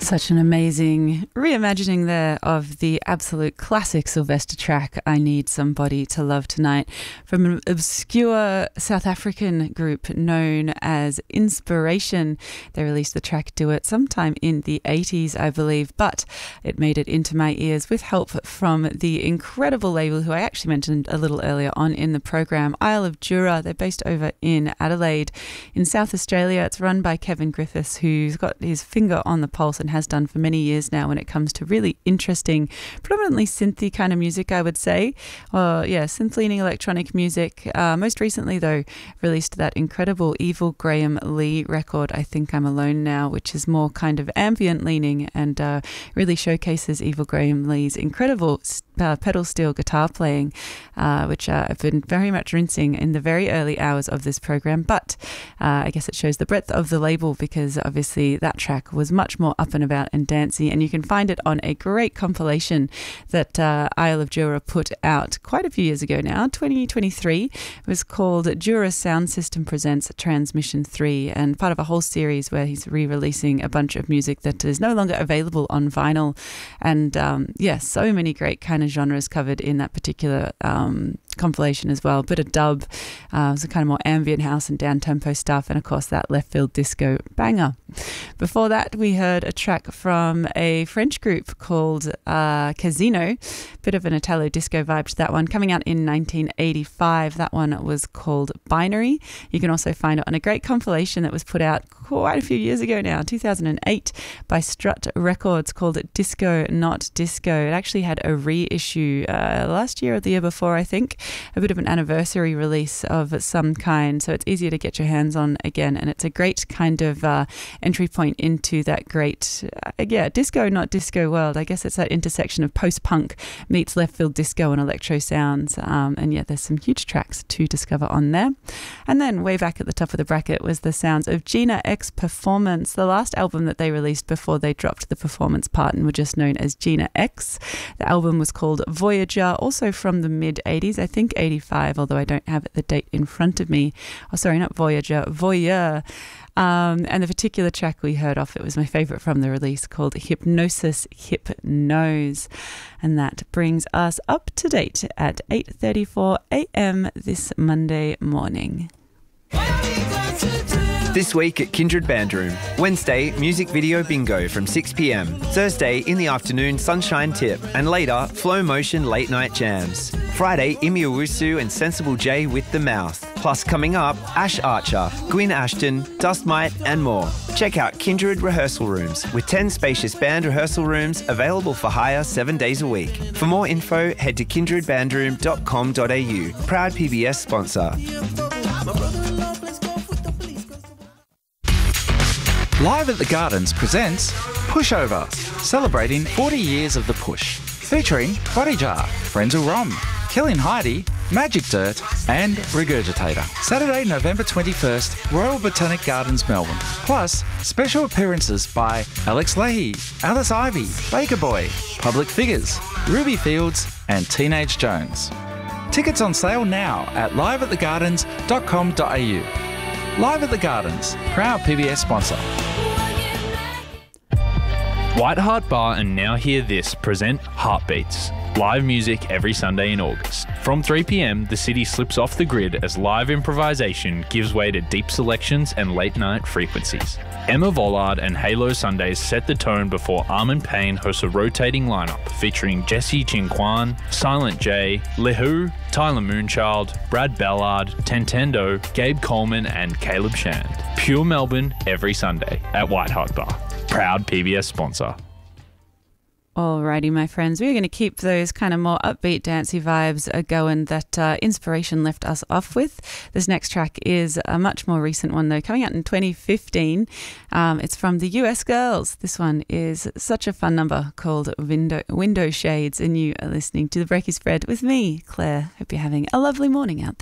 Such an amazing reimagining there of the absolute classic Sylvester track, I Need Somebody to Love Tonight, from an obscure South African group known as Inspiration. They released the track Do It sometime in the 80s, I believe, but it made it into my ears with help from the incredible label who I actually mentioned a little earlier on in the program, Isle of Jura. They're based over in Adelaide in South Australia. It's run by Kevin Griffiths, who's got his finger on the pulse and has done for many years now when it comes to really interesting, predominantly synthy kind of music, I would say. Synth-leaning electronic music. Most recently, though, released that incredible Evil Graham Lee record, I Think I'm Alone Now, which is more kind of ambient-leaning and really showcases Evil Graham Lee's incredible pedal steel guitar playing, which I've been very much rinsing in the very early hours of this program. But I guess it shows the breadth of the label, because obviously that track was much more up and about and dancey, and you can find it on a great compilation that Isle of Jura put out quite a few years ago now, 2023. It was called Jura Sound System Presents Transmission 3, and part of a whole series where he's re-releasing a bunch of music that is no longer available on vinyl. And so many great kind of genres covered in that particular compilation as well. Bit of dub, some kind of more ambient house and down-tempo stuff, and of course that left field disco banger. Before that, we heard a track from a French group called Casino. Bit of an Italo disco vibe to that one, coming out in 1985. That one was called Binary. You can also find it on a great compilation that was put out quite a few years ago now, 2008, by Strut Records, called Disco Not Disco. It actually had a reissue last year or the year before, I think, a bit of an anniversary release of some kind, so it's easier to get your hands on again, and it's a great kind of entry point into that great disco not disco world. I guess it's that intersection of post-punk meets left field disco and electro sounds, there's some huge tracks to discover on there. And then way back at the top of the bracket was the sounds of Gina X Performance, the last album that they released before they dropped the performance part and were just known as Gina X. The album was called Voyager, also from the mid-80s, I think 85, although I don't have the date in front of me. Oh, sorry, not Voyager, Voyeur. And the particular track we heard off, it was my favourite from the release, called Hypnosis Hypnose. And that brings us up to date at 8:34 a.m. this Monday morning. This week at Kindred Band Room. Wednesday, music video bingo from 6 p.m. Thursday, in the afternoon, Sunshine Tip. And later, Flow Motion late night jams. Friday, Imi Owusu and Sensible J with The Mouth. Plus, coming up, Ash Archer, Gwyn Ashton, Dust Mite and more. Check out Kindred Rehearsal Rooms, with 10 spacious band rehearsal rooms available for hire 7 days a week. For more info, head to kindredbandroom.com.au. Proud PBS sponsor. Live at the Gardens presents Pushover, celebrating 40 years of the push. Featuring Body Jar, Frenzel Rom, Killing Heidi, Magic Dirt and Regurgitator. Saturday, November 21st, Royal Botanic Gardens, Melbourne. Plus, special appearances by Alex Leahy, Alice Ivy, Baker Boy, Public Figures, Ruby Fields and Teenage Jones. Tickets on sale now at liveatthegardens.com.au. Live at the Gardens, proud PBS sponsor. White Heart Bar and Now Hear This present Heartbeats. Live music every Sunday in August. From 3 p.m, the city slips off the grid as live improvisation gives way to deep selections and late night frequencies. Emma Vollard and Halo Sundays set the tone before Armin Payne hosts a rotating lineup featuring Jesse Chinquan, Silent J, Lehu, Tyler Moonchild, Brad Ballard, Tentendo, Gabe Coleman and Caleb Shand. Pure Melbourne every Sunday at White Heart Bar. Proud PBS sponsor. Alrighty, my friends, we're going to keep those kind of more upbeat, dancey vibes going that Inspiration left us off with. This next track is a much more recent one, though, coming out in 2015. It's from the US Girls. This one is such a fun number called Window Shades, and you are listening to The Breaky Spread with me, Claire. Hope you're having a lovely morning out there.